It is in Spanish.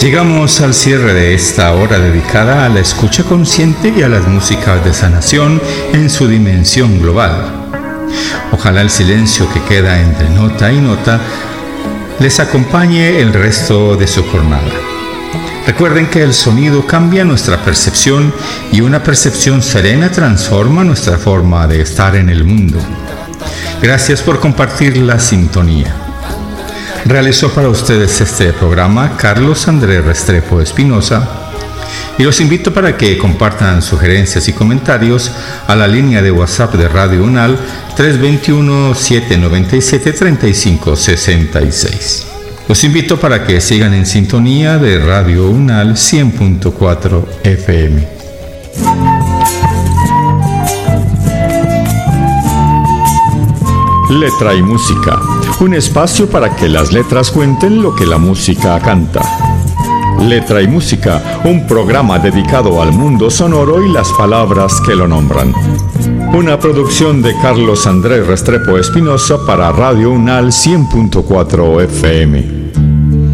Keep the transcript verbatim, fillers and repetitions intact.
Llegamos al cierre de esta hora dedicada a la escucha consciente y a las músicas de sanación en su dimensión global. Ojalá el silencio que queda entre nota y nota les acompañe el resto de su jornada. Recuerden que el sonido cambia nuestra percepción y una percepción serena transforma nuestra forma de estar en el mundo. Gracias por compartir la sintonía. Realizó para ustedes este programa Carlos Andrés Restrepo Espinosa y los invito para que compartan sugerencias y comentarios a la línea de WhatsApp de Radio UNAL tres dos uno, siete nueve siete, tres cinco seis seis. Los invito para que sigan en sintonía de Radio UNAL cien punto cuatro F M. Letra y música, un espacio para que las letras cuenten lo que la música canta. Letra y música, un programa dedicado al mundo sonoro y las palabras que lo nombran. Una producción de Carlos Andrés Restrepo Espinosa para Radio UNAL cien punto cuatro F M.